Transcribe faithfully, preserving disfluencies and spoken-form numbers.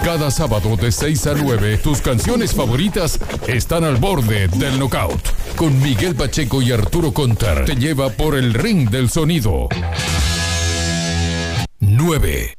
Cada sábado de seis a nueve, tus canciones favoritas están al borde del knockout. Con Miguel Pacheco y Arturo Contar te lleva por el ring del sonido. nueve.